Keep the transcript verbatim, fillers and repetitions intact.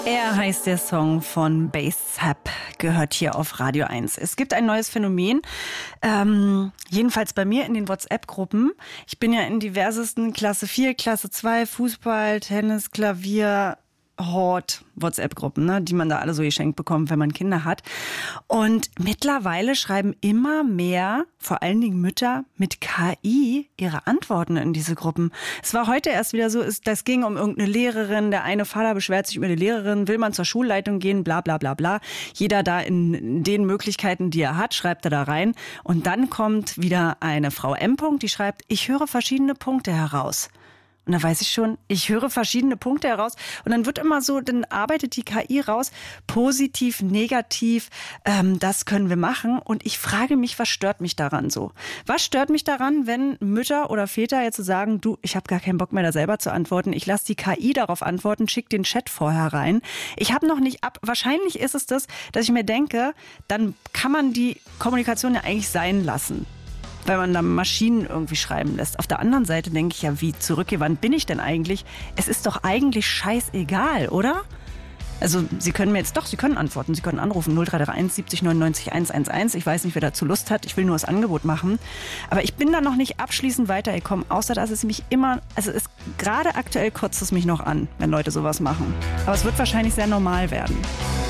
Er heißt der Song von Bassap, gehört hier auf Radio eins. Es gibt ein neues Phänomen, ähm, jedenfalls bei mir in den WhatsApp-Gruppen. Ich bin ja in diversesten Klasse vier, Klasse zwei, Fußball, Tennis, Klavier, Hort, WhatsApp-Gruppen, ne, die man da alle so geschenkt bekommt, wenn man Kinder hat. Und mittlerweile schreiben immer mehr, vor allen Dingen Mütter, mit K I ihre Antworten in diese Gruppen. Es war heute erst wieder so, das ging um irgendeine Lehrerin, der eine Vater beschwert sich über die Lehrerin, will man zur Schulleitung gehen, bla bla bla bla. Jeder da in den Möglichkeiten, die er hat, schreibt er da rein. Und dann kommt wieder eine Frau M. die schreibt, ich höre verschiedene Punkte heraus. Und da weiß ich schon, ich höre verschiedene Punkte heraus. Und dann wird immer so, dann arbeitet die K I raus, positiv, negativ, ähm, das können wir machen. Und ich frage mich, was stört mich daran so? Was stört mich daran, wenn Mütter oder Väter jetzt so sagen, du, ich habe gar keinen Bock mehr da selber zu antworten. Ich lasse die K I darauf antworten, schick den Chat vorher rein. Ich habe noch nicht ab, wahrscheinlich ist es das, dass ich mir denke, dann kann man die Kommunikation ja eigentlich sein lassen, weil man da Maschinen irgendwie schreiben lässt. Auf der anderen Seite denke ich ja, wie zurückgewandt bin ich denn eigentlich? Es ist doch eigentlich scheißegal, oder? Also Sie können mir jetzt doch, Sie können antworten, Sie können anrufen null drei drei eins siebzig neunundneunzig hunderteins. Ich weiß nicht, wer dazu Lust hat, ich will nur das Angebot machen. Aber ich bin da noch nicht abschließend weitergekommen, außer dass es mich immer, also es gerade aktuell kotzt es mich noch an, wenn Leute sowas machen. Aber es wird wahrscheinlich sehr normal werden.